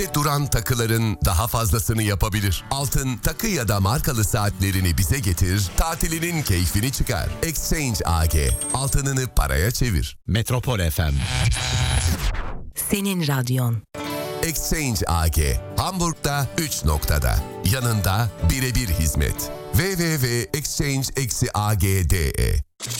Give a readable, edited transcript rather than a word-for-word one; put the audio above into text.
Duran takıların daha fazlasını yapabilir. Altın, takı ya da markalı saatlerini bize getir, tatilinin keyfini çıkar. Exchange AG, altınını paraya çevir. Metropol FM. Senin radyon. Exchange AG, Hamburg'da 3 noktada. Yanında birebir hizmet. www.exchange-ag.de